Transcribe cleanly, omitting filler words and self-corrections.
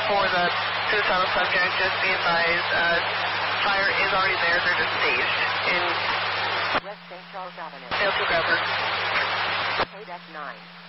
for the suicidal subject, just be advised, fire is already there, they're just staged in West St. Charles Avenue. Failed to grab her. KDEC 9.